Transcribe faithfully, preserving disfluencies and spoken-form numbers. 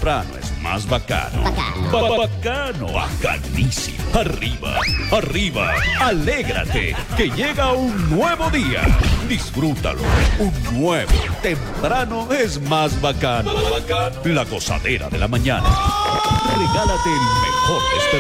temprano es más bacano. Bacano. Ba- bacano, bacanísimo. Arriba, arriba, alégrate, que llega un nuevo día. Disfrútalo. Un nuevo temprano es más bacano. La gozadera de la mañana. Regálate el mejor despertar.